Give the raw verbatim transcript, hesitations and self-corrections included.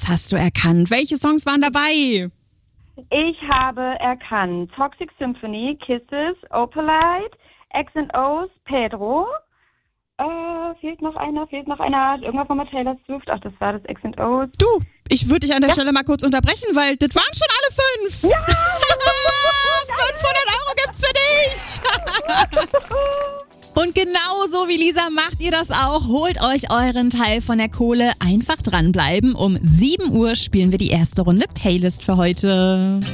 hast du erkannt? Welche Songs waren dabei? Ich habe erkannt Toxic Symphony, Kisses, Opalite, X and O's, Pedro. Äh, fehlt noch einer, fehlt noch einer. Irgendwas von Taylor Swift. Ach, das war das X and O's. Du, ich würde dich an der Ja. Stelle mal kurz unterbrechen, weil das waren schon alle fünf. Ja! fünfhundert Euro gibt's für dich. Und genauso wie Lisa macht ihr das auch. Holt euch euren Teil von der Kohle. Einfach dranbleiben. Um sieben Uhr spielen wir die erste Runde Playlist für heute.